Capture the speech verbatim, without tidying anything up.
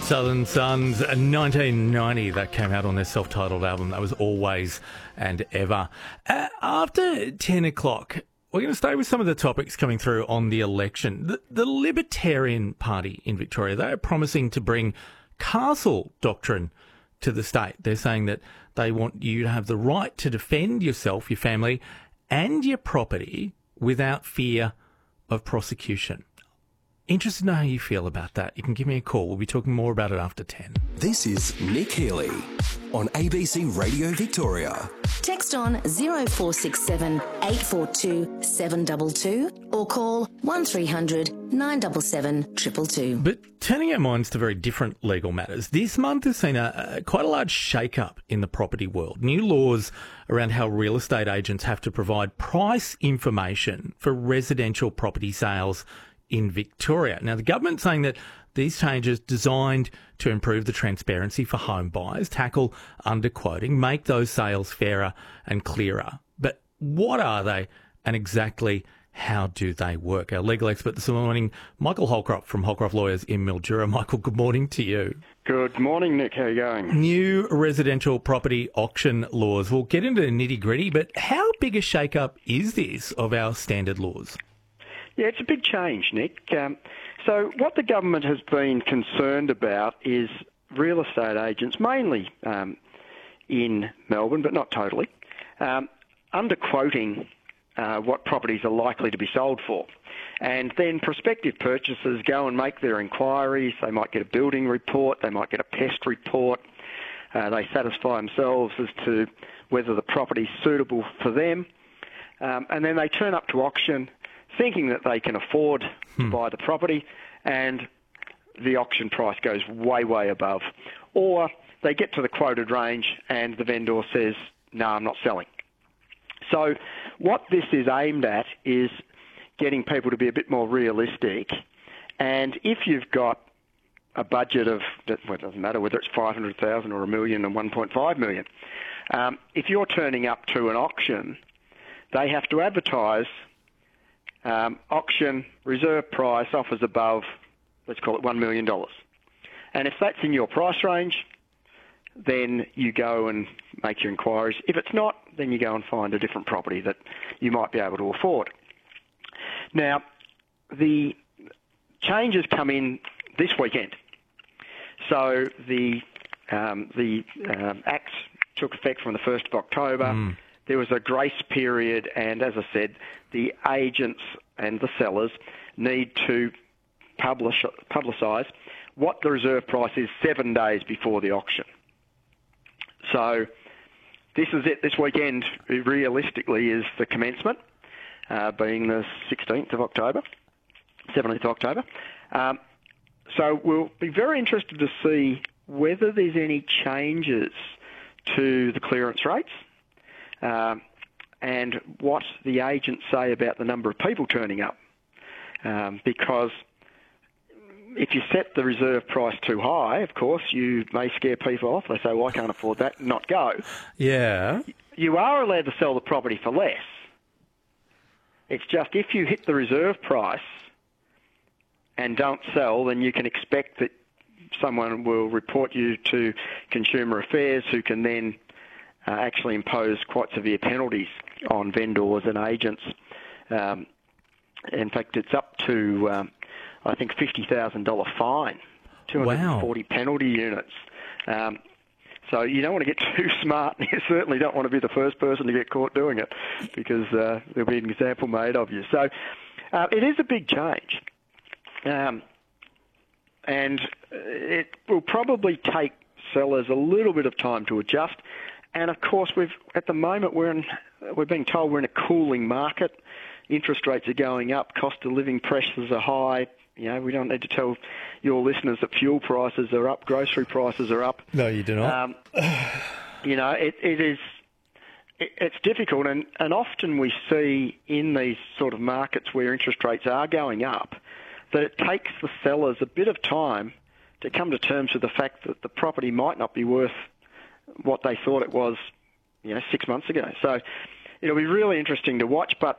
Southern Sons, nineteen ninety, that came out on their self-titled album. That was Always and Ever. Uh, after ten o'clock, we're going to stay with some of the topics coming through on the election. The, the Libertarian Party in Victoria, they are promising to bring castle doctrine to the state. They're saying that they want you to have the right to defend yourself, your family, and your property without fear of prosecution. Interested to know how you feel about that. You can give me a call. We'll be talking more about it after ten. This is Nick Healy on A B C Radio Victoria. Text on zero four six seven eight four two seven two two or call one three hundred nine seven seven two two two. But turning our minds to very different legal matters, this month has seen a, a quite a large shake-up in the property world. New laws around how real estate agents have to provide price information for residential property sales in Victoria. Now, the government's saying that these changes designed to improve the transparency for home buyers, tackle underquoting, make those sales fairer and clearer. But what are they and exactly how do they work? Our legal expert this morning, Michael Holcroft from Holcroft Lawyers in Mildura. Michael, good morning to you. Good morning, Nick. How are you going? New residential property auction laws. We'll get into the nitty-gritty, but how big a shake-up is this of our standard laws? Yeah, it's a big change, Nick. Um, so what the government has been concerned about is real estate agents, mainly um, in Melbourne, but not totally, um, underquoting uh, what properties are likely to be sold for. And then prospective purchasers go and make their inquiries. They might get a building report. They might get a pest report. Uh, they satisfy themselves as to whether the property is suitable for them. Um, and then they turn up to auction thinking that they can afford hmm. to buy the property, and the auction price goes way, way above. Or they get to the quoted range and the vendor says, no, I'm not selling. So what this is aimed at is getting people to be a bit more realistic. And if you've got a budget of, well, it doesn't matter whether it's five hundred thousand or a million and one point five million, um, if you're turning up to an auction, they have to advertise Um, auction, reserve price, offers above, let's call it one million dollars. And if that's in your price range, then you go and make your inquiries. If it's not, then you go and find a different property that you might be able to afford. Now, the changes come in this weekend. So the, um, the um, Act took effect from the first of October. Mm. There was a grace period, and as I said, the agents and the sellers need to publish publicise what the reserve price is seven days before the auction. So this is it. This weekend, realistically, is the commencement, uh, being the sixteenth of October, seventeenth of October. Um, so we'll be very interested to see whether there's any changes to the clearance rates. Um, and what the agents say about the number of people turning up. Um, because if you set the reserve price too high, of course, you may scare people off. They say, well, I can't afford that, not go. Yeah. You are allowed to sell the property for less. It's just if you hit the reserve price and don't sell, then you can expect that someone will report you to Consumer Affairs, who can then Uh, actually impose quite severe penalties on vendors and agents. Um, in fact, it's up to, um, I think, fifty thousand dollars fine, two hundred forty wow. penalty units. Um, so you don't want to get too smart, and you certainly don't want to be the first person to get caught doing it, because uh, there'll be an example made of you. So uh, it is a big change. Um, and it will probably take sellers a little bit of time to adjust. And of course, we've at the moment we're in, we're being told we're in a cooling market. Interest rates are going up. Cost of living pressures are high. You know, we don't need to tell your listeners that fuel prices are up, grocery prices are up. No, you do not. Um, you know, it, it is it, it's difficult, and, and often we see in these sort of markets where interest rates are going up that it takes the sellers a bit of time to come to terms with the fact that the property might not be worth what they thought it was, you know, six months ago. So it'll be really interesting to watch, but